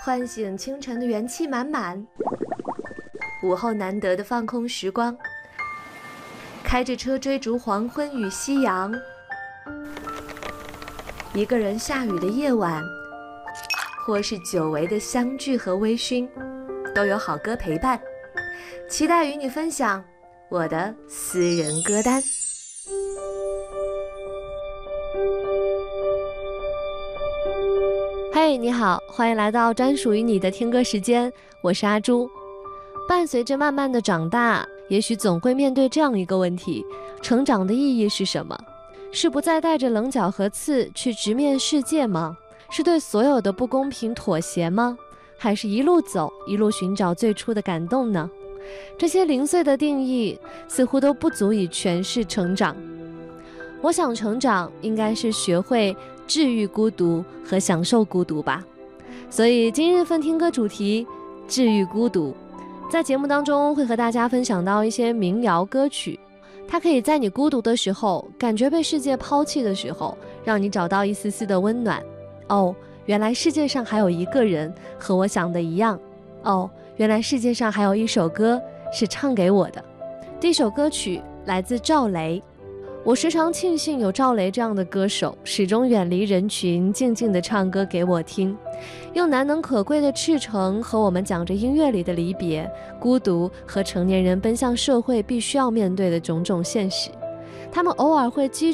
唤醒清晨的元气满满，午后难得的放空时光，开着车追逐黄昏与夕阳，一个人下雨的夜晚，或是久违的相聚和微醺，都有好歌陪伴。期待与你分享我的私人歌单。嘿，你好，欢迎来到专属于你的听歌时间，我是阿朱。伴随着慢慢的长大，也许总会面对这样一个问题：成长的意义是什么？是不再带着棱角和刺去直面世界吗？是对所有的不公平妥协吗？还是一路走，一路寻找最初的感动呢？这些零碎的定义似乎都不足以诠释成长。我想成长应该是学会治愈孤独和享受孤独吧。所以今日份听歌主题治愈孤独，在节目当中会和大家分享到一些民谣歌曲，它可以在你孤独的时候，感觉被世界抛弃的时候，让你找到一丝丝的温暖。哦，原来世界上还有一个人和我想的一样。哦，原来世界上还有一首歌是唱给我的。第一首歌曲来自赵雷。我时常庆幸有赵雷这样的歌手，始终远离人群，静静地唱歌给我听，用难能可贵的赤诚和我们讲着音乐里的离别、孤独和成年人奔向社会必须要面对的种种现实。他们偶尔会击